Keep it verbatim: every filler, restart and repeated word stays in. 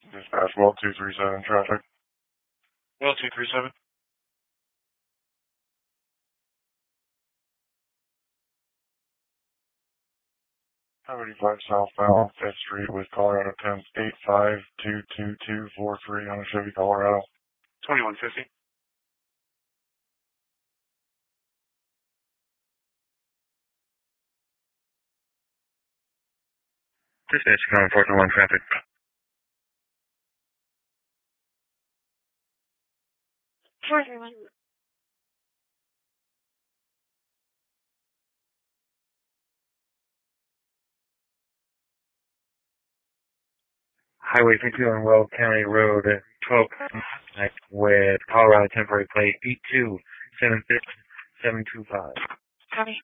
Dispatch well two three seven traffic. Well two three seven. five eighty-five southbound Fifth Street with Colorado Temp eight five two two two four three on a Chevy Colorado. twenty-one fifty. Dispatch calling four two one traffic. four three one. Highway fifty-two on Weld County Road, twelve contact with Colorado temporary plate eight two seven six seven two five. Copy.